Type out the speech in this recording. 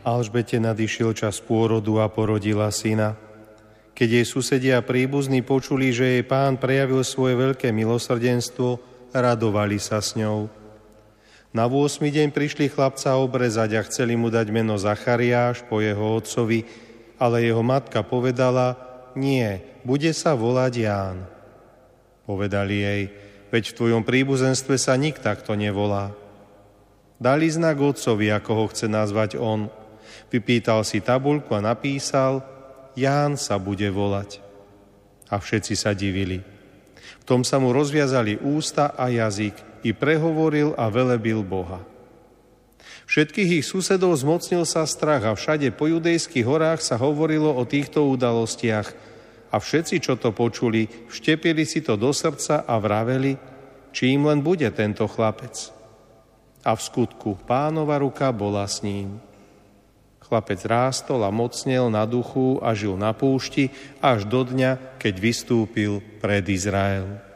Alžbete nadišiel čas pôrodu a porodila syna. Keď jej susedia a príbuzní počuli, že jej Pán prejavil svoje veľké milosrdenstvo, radovali sa s ňou. Na 8. deň prišli chlapca obrezať a chceli mu dať meno Zachariáš po jeho otcovi, ale jeho matka povedala: nie, bude sa volať Ján. Povedali jej: veď v tvojom príbuzenstve sa nik takto nevolá. Dali znak otcovi, ako ho chce nazvať on. Vypýtal si tabuľku a napísal: Ján sa bude volať. A všetci sa divili. V tom sa mu rozviazali ústa a jazyk, i prehovoril a velebil Boha. Všetkých ich susedov zmocnil sa strach a všade po judejských horách sa hovorilo o týchto udalostiach. A všetci, čo to počuli, vštepili si to do srdca a vraveli, či im len bude tento chlapec. A v skutku Pánova ruka bola s ním. Chlapec rástol a mocnel na duchu a žil na púšti až do dňa, keď vystúpil pred Izrael.